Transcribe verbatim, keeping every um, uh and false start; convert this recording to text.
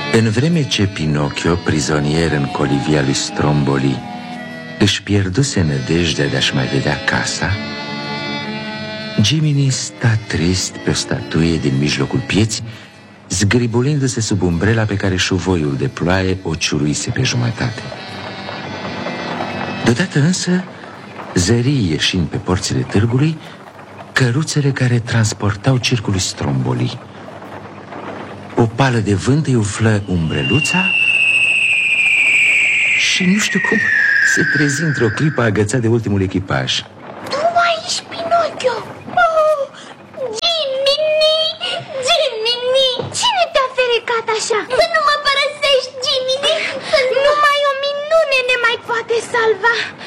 În vreme ce Pinocchio, prizonier în colivia lui Stromboli, își pierduse nădejdea de-a-și mai vedea casa, Jiminy sta trist pe o statuie din mijlocul pieții, zgribulindu-se sub umbrela pe care șuvoiul de ploaie o ciuruise pe jumătate. Deodată însă zări, ieșind pe porțile târgului, căruțele care transportau circul lui Stromboli. O pală de vânt îi umflă umbreluța și nu știu cum se trezi într-o clipă agățat de ultimul echipaj. Tu aici, Pinocchio! Oh, Jiminy! Jiminy! Cine te-a ferecat așa? Să nu mă părăsești, Jiminy! Numai o minune ne mai poate salva.